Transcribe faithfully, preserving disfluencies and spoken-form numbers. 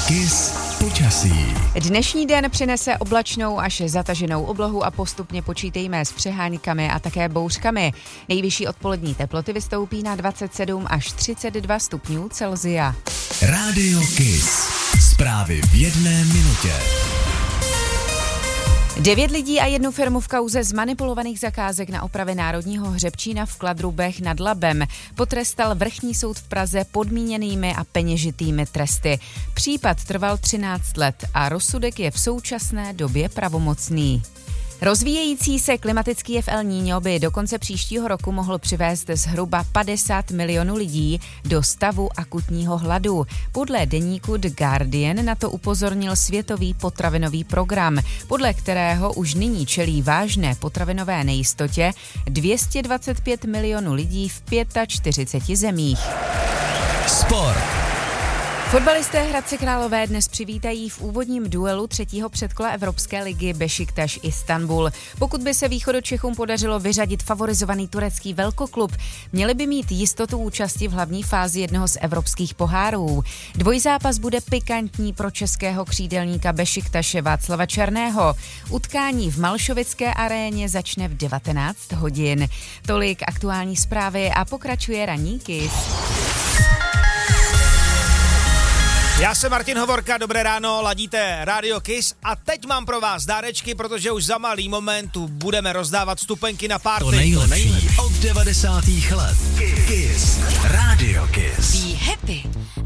Kiss počasí. Dnešní den přinese oblačnou až zataženou oblohu a postupně počítejme s přeháňkami a také bouřkami. Nejvyšší odpolední teploty vystoupí na dvacet sedm až třicet dva stupňů Celsia. Rádio Kiss. Zprávy v jedné minutě. Devět lidí a jednu firmu v kauze zmanipulovaných zakázek na opravy Národního hřebčína v Kladrubech nad Labem potrestal vrchní soud v Praze podmíněnými a peněžitými tresty. Případ trval třináct let a rozsudek je v současné době pravomocný. Rozvíjející se klimatický jev El Niño by do konce příštího roku mohl přivést zhruba padesát milionů lidí do stavu akutního hladu. Podle deníku The Guardian na to upozornil Světový potravinový program, podle kterého už nyní čelí vážné potravinové nejistotě dvě stě dvacet pět milionů lidí v čtyřiceti pěti zemích. Sport. Fotbalisté Hradce Králové dnes přivítají v úvodním duelu třetího předkola Evropské ligy Bešiktaš Istanbul. Pokud by se Východočechům podařilo vyřadit favorizovaný turecký velkoklub, měli by mít jistotu účasti v hlavní fázi jednoho z evropských pohárů. Dvojzápas bude pikantní pro českého křídelníka Bešiktaše Václava Černého. Utkání v Malšovické aréně začne v devatenáct hodin. Tolik aktuální zprávy a pokračuje ranní Kiss. Já jsem Martin Hovorka, dobré ráno, ladíte Radio Kiss a teď mám pro vás dárečky, protože už za malý momentu budeme rozdávat vstupenky na party. To nejlepší od devadesátých let. Kiss. Radio Kiss. Be happy.